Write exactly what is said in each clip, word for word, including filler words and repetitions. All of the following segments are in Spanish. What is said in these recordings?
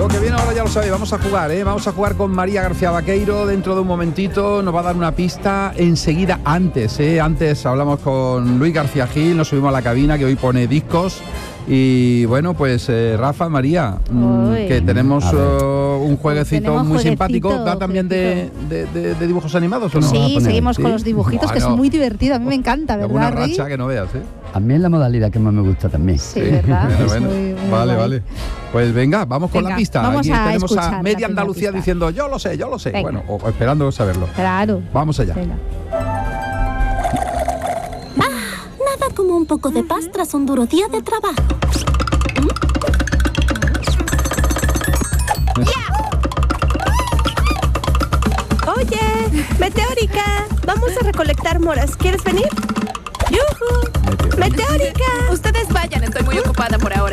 que viene ahora ya lo sabéis, vamos a jugar, ¿eh? Vamos a jugar con María García Vaqueiro dentro de un momentito, nos va a dar una pista enseguida. Antes, ¿eh? Antes hablamos con Luis García Gil, nos subimos a la cabina que hoy pone discos. Y bueno, pues eh, Rafa, María, mmm, que tenemos uh, un jueguecito tenemos muy jueguecito, simpático. ¿Da también de, de, de, de dibujos animados o no? Sí, seguimos ¿Sí? con los dibujitos, bueno, que es muy divertido. A mí me encanta, ¿verdad? Una racha que no veas, ¿eh? A mí es la modalidad que más me gusta también. Sí, ¿verdad? Bueno, es bueno. muy, muy vale, guay. vale. Pues venga, vamos venga, con la pista. Vamos Aquí a tenemos a media Andalucía pista. diciendo yo lo sé, yo lo sé. Venga. Bueno, o esperando saberlo. Claro. Vamos allá. Venga. Ah, nada como un poco de paz tras un duro día de trabajo. Oye, Meteórica, vamos a recolectar moras. ¿Quieres venir? ¡Yujú! ¡Meteórica! Ustedes vayan, estoy muy ocupada por ahora.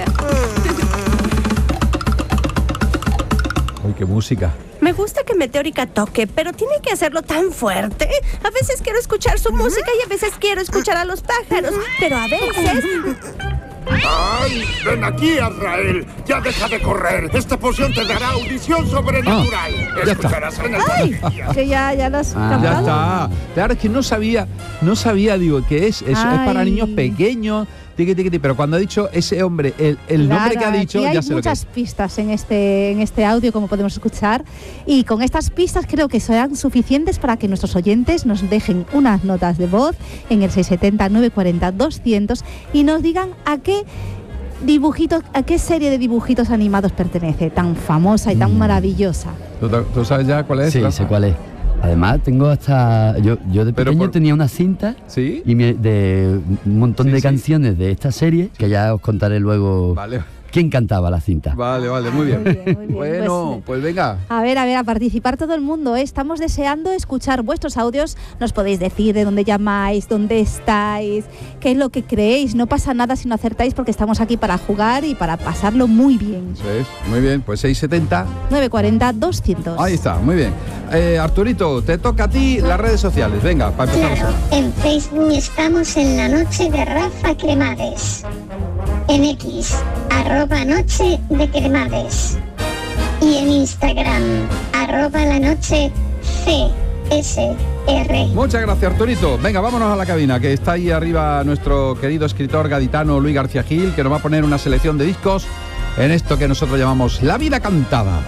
Uy, qué música. Me gusta que Meteórica toque, pero tiene que hacerlo tan fuerte. A veces quiero escuchar su música y a veces quiero escuchar a los pájaros, pero a veces... ¡Ay! ¡Ven aquí, Azrael! ¡Ya deja de correr! Esta poción te dará audición sobrenatural. Ah, ya Escucharás en el... ¡Ay! Que ya, ya lo has Ah. cantado. Ya está. Claro, es que no sabía, no sabía, digo, que es, es, es para Ay. niños pequeños, tiqui, tiqui, tiqui, pero cuando ha dicho ese hombre, el, el Claro, nombre que ha dicho, aquí hay ya sé lo que muchas es. pistas en este, en este audio, como podemos escuchar, y con estas pistas creo que serán suficientes para que nuestros oyentes nos dejen unas notas de voz en el seiscientos setenta, novecientos cuarenta, doscientos y nos digan a qué dibujitos, a qué serie de dibujitos animados pertenece, tan famosa y tan Mm. maravillosa. ¿Tú, tú sabes ya cuál es? Sí, Rafa? sé cuál es. Además, tengo hasta... Yo, yo de Pero pequeño por- tenía una cinta ¿Sí? y me- de un montón Sí, de sí. canciones de esta serie, que ya os contaré luego Vale, quién cantaba la cinta. vale, vale, muy bien. Muy bien, muy bien. Bueno, Pues, pues venga. A ver, a ver, a participar todo el mundo, ¿eh? Estamos deseando escuchar vuestros audios. Nos podéis decir de dónde llamáis, dónde estáis, qué es lo que creéis. No pasa nada si no acertáis porque estamos aquí para jugar y para pasarlo muy bien. Eso es, muy bien, pues seiscientos setenta. novecientos cuarenta, doscientos. Ahí está, muy bien. Eh, Arturito, te toca a ti las redes sociales. Venga, para empezar. Claro, en Facebook estamos en la noche de Rafa Cremades. En X, arroba noche de Cremades. Y en Instagram, arroba la noche C S R. Muchas gracias, Arturito. Venga, vámonos a la cabina, que está ahí arriba nuestro querido escritor gaditano Luis García Gil, que nos va a poner una selección de discos en esto que nosotros llamamos La Vida Cantada.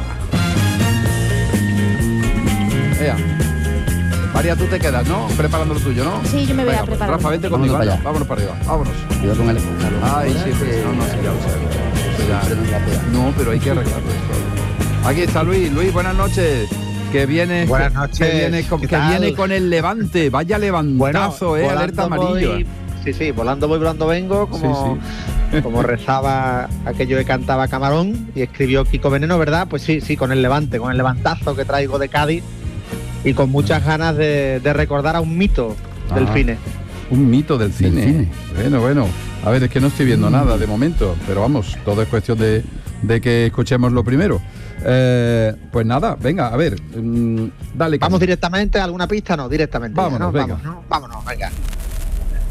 Ea. María, tú te quedas, ¿no? Preparando lo tuyo, ¿no? Sí, yo me voy Venga, a pues, preparar. Rafa, vente conmigo. Vámonos para anda, allá. vámonos para arriba. Vámonos. Cuidado con el escándalo. Ay, sí, pues, no, no, sí, ya lo sé. Eso ya- No, pero hay que arreglarlo esto. Aquí está Luis. Luis, buenas noches. Que viene, Buenas noches. que viene, con, ¿Qué que tal? viene con el Levante. Vaya levantazo, eh, volando alerta amarillo. voy- sí, sí, volando voy, volando vengo, como, Sí, como rezaba aquello que cantaba Camarón y escribió Kiko Veneno, ¿verdad? Pues sí, sí, con el Levante, con el levantazo que traigo de Cádiz y con muchas ganas de, de recordar a un mito del Ah. cine. Un mito del cine. cine. Bueno, bueno. A ver, es que no estoy viendo nada de momento, pero vamos, todo es cuestión de, de que escuchemos lo primero. Eh, pues nada, venga, a ver, mm, dale. ¿Vamos directamente a alguna pista? No, directamente. Vámonos, ¿no? venga. Vamos, ¿no? Vámonos, venga.